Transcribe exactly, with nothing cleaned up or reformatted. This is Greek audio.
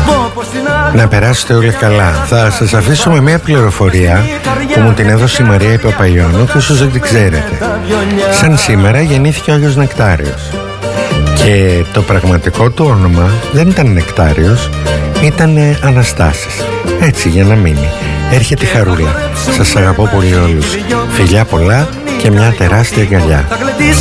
Να περάσετε όλοι καλά. Θα σας αφήσω με μια πληροφορία που μου την έδωσε η Μαρία Παπαϊώνου και όσους δεν την ξέρετε. Σαν σήμερα γεννήθηκε ο Άγιος Νεκτάριος. Και το πραγματικό του όνομα δεν ήταν Νεκτάριος, ήταν Αναστάσης. Έτσι για να μείνει. Έρχεται η Χαρούλα. Σας αγαπώ πολύ όλους. Φιλιά πολλά και μια τεράστια αγκαλιά.